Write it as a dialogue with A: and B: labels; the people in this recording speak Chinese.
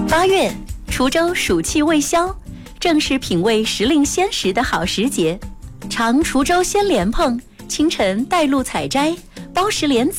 A: 8月，滁州暑气未消，正是品味时令鲜食的好时节。尝滁州鲜莲蓬，清晨带露采摘，包食莲子